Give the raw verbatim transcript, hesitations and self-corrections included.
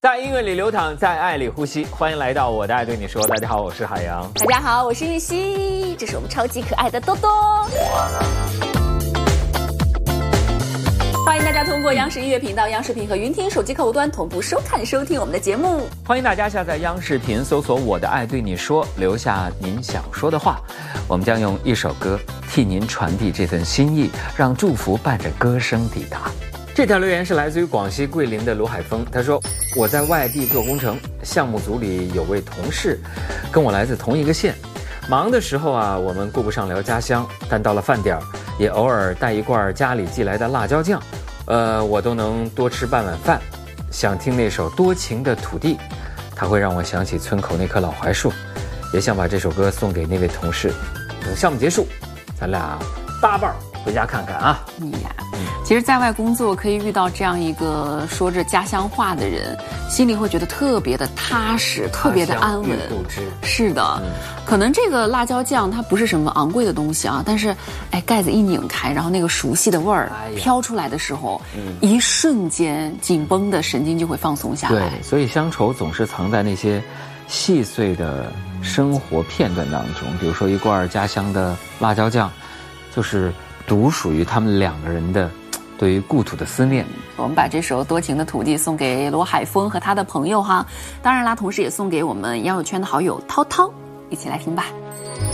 在音乐里流淌，在爱里呼吸。欢迎来到我的爱对你说。大家好，我是海洋。 大家好，我是玉溪。这是我们超级可爱的多多。欢迎大家通过央视音乐频道、央视频和云听手机客户端同步收看收听我们的节目。 欢迎大家下载央视频，搜索我的爱对你说，留下您想说的话。我们将用一首歌替您传递这份心意，让祝福伴着歌声抵达。这条留言是来自于广西桂林的卢海峰，他说：我在外地做工程，项目组里有位同事跟我来自同一个县，忙的时候啊，我们顾不上聊家乡，但到了饭点也偶尔带一罐家里寄来的辣椒酱，呃，我都能多吃半碗饭。想听那首多情的土地，它会让我想起村口那棵老槐树，也想把这首歌送给那位同事。等项目结束，咱俩搭伴回家看看啊。 你呀，其实在外工作可以遇到这样一个说着家乡话的人，心里会觉得特别的踏实，特别的安稳。是的、嗯、可能这个辣椒酱它不是什么昂贵的东西啊，但是哎，盖子一拧开，然后那个熟悉的味儿、哎、飘出来的时候、嗯、一瞬间紧绷的神经就会放松下来。 对，所以乡愁总是藏在那些细碎的生活片段当中，比如说一罐家乡的辣椒酱，就是独属于他们两个人的对于故土的思念。 我们把这首多情的土地送给罗海峰和他的朋友哈，当然啦，同时也送给我们央友圈的好友涛涛，一起来听吧。